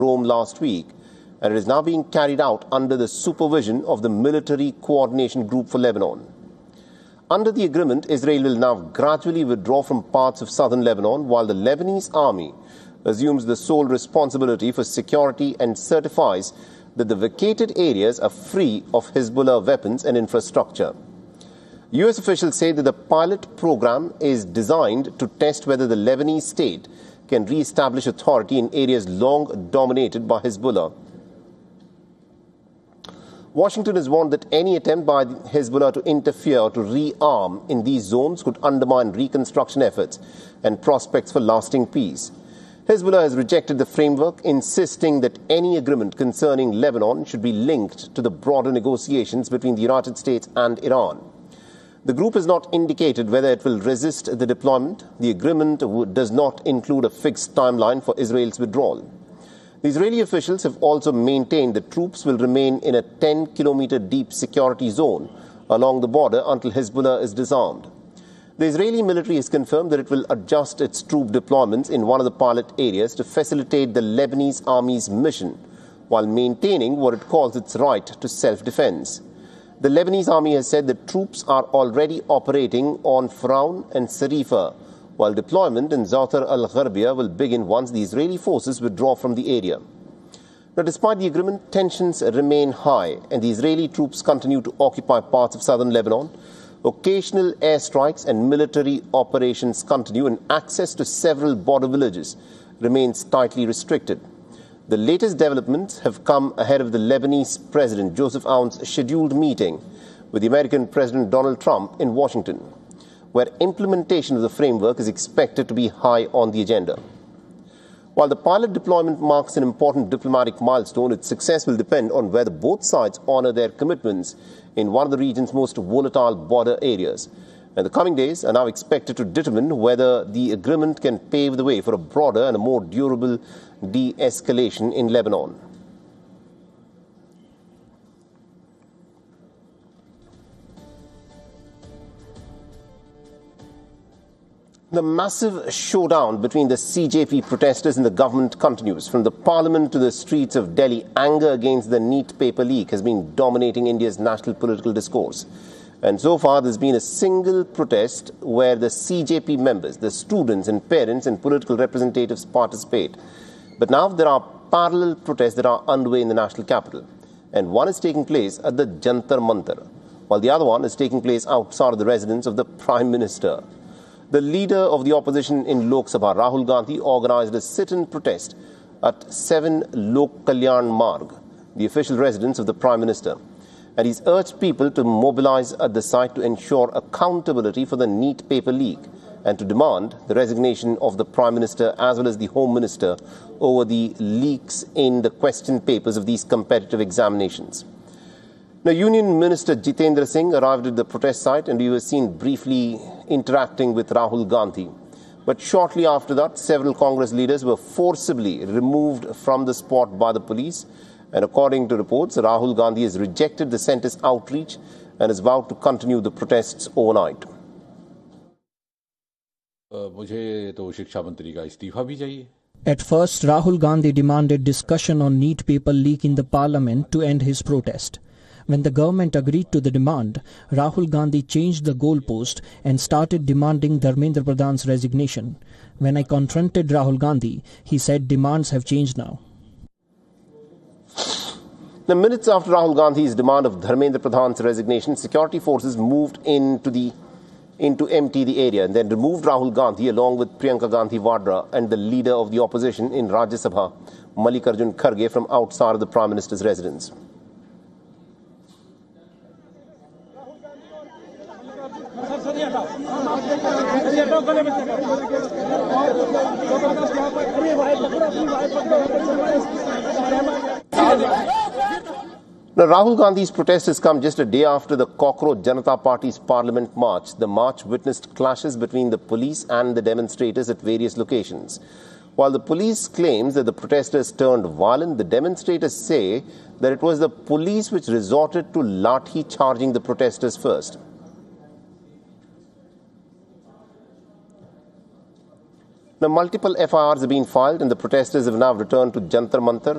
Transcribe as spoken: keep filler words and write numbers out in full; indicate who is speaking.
Speaker 1: Rome last week, and it is now being carried out under the supervision of the Military Coordination Group for Lebanon. Under the agreement, Israel will now gradually withdraw from parts of southern Lebanon, while the Lebanese army assumes the sole responsibility for security and certifies that the vacated areas are free of Hezbollah weapons and infrastructure. U S officials say that the pilot program is designed to test whether the Lebanese state can re-establish authority in areas long dominated by Hezbollah. Washington has warned that any attempt by Hezbollah to interfere or to rearm in these zones could undermine reconstruction efforts and prospects for lasting peace. Hezbollah has rejected the framework, insisting that any agreement concerning Lebanon should be linked to the broader negotiations between the United States and Iran. The group has not indicated whether it will resist the deployment. The agreement does not include a fixed timeline for Israel's withdrawal. The Israeli officials have also maintained that troops will remain in a ten kilometer deep security zone along the border until Hezbollah is disarmed. The Israeli military has confirmed that it will adjust its troop deployments in one of the pilot areas to facilitate the Lebanese army's mission, while maintaining what it calls its right to self-defense. The Lebanese army has said that troops are already operating on Faraun and Sarifa, while deployment in Zawtar al-Gharbia will begin once the Israeli forces withdraw from the area. Now, despite the agreement, tensions remain high, and the Israeli troops continue to occupy parts of southern Lebanon. Occasional airstrikes and military operations continue, and access to several border villages remains tightly restricted. The latest developments have come ahead of the Lebanese President Joseph Aoun's scheduled meeting with the American President Donald Trump in Washington, where implementation of the framework is expected to be high on the agenda. While the pilot deployment marks an important diplomatic milestone, its success will depend on whether both sides honor their commitments in one of the region's most volatile border areas. And the coming days are now expected to determine whether the agreement can pave the way for a broader and a more durable de-escalation in Lebanon. The massive showdown between the C J P protesters and the government continues. From the parliament to the streets of Delhi, anger against the NEET paper leak has been dominating India's national political discourse. And so far, there's been a single protest where the C J P members, the students and parents and political representatives participate. But now there are parallel protests that are underway in the national capital. And one is taking place at the Jantar Mantar, while the other one is taking place outside of the residence of the Prime Minister. The leader of the opposition in Lok Sabha, Rahul Gandhi, organized a sit-in protest at seven Lok Kalyan Marg, the official residence of the Prime Minister. And he's urged people to mobilize at the site to ensure accountability for the NEET paper leak and to demand the resignation of the Prime Minister as well as the Home Minister over the leaks in the question papers of these competitive examinations. Now, Union Minister Jitendra Singh arrived at the protest site and he was seen briefly interacting with Rahul Gandhi. But shortly after that, several Congress leaders were forcibly removed from the spot by the police. And according to reports, Rahul Gandhi has rejected the centre's outreach and has vowed to continue the protests overnight.
Speaker 2: At first, Rahul Gandhi demanded discussion on NEET paper leak in the parliament to end his protest. When the government agreed to the demand, Rahul Gandhi changed the goalpost and started demanding Dharmendra Pradhan's resignation. When I confronted Rahul Gandhi, he said demands have changed now.
Speaker 1: The minutes after Rahul Gandhi's demand of Dharmendra Pradhan's resignation, security forces moved into the into empty the area and then removed Rahul Gandhi along with Priyanka Gandhi Vadra and the leader of the opposition in Rajya Sabha, Mallikarjun Kharge, from outside of the Prime Minister's residence. Now, Rahul Gandhi's protest has come just a day after the Cockroach Janata Party's Parliament March. The march witnessed clashes between the police and the demonstrators at various locations. While the police claims that the protesters turned violent, the demonstrators say that it was the police which resorted to lathi charging the protesters first. Now, multiple F I Rs have been filed and the protesters have now returned to Jantar Mantar.